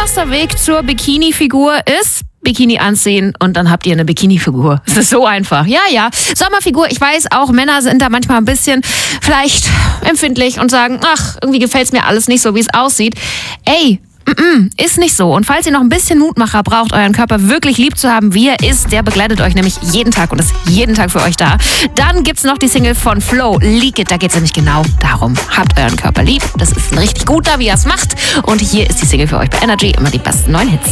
erster Weg zur Bikini-Figur ist Bikini anziehen und dann habt ihr eine Bikini-Figur. Es ist so einfach. Ja. Sommerfigur, ich weiß auch, Männer sind da manchmal ein bisschen vielleicht empfindlich und sagen, ach, irgendwie gefällt's mir alles nicht so, wie es aussieht. Ey, ist nicht so. Und falls ihr noch ein bisschen Mutmacher braucht, euren Körper wirklich lieb zu haben, wie er ist, der begleitet euch nämlich jeden Tag und ist jeden Tag für euch da. Dann gibt's noch die Single von Flo, Leak It. Da geht's nämlich genau darum. Habt euren Körper lieb. Das ist ein richtig guter, wie er es macht. Und hier ist die Single für euch bei Energy. Immer die besten neuen Hits.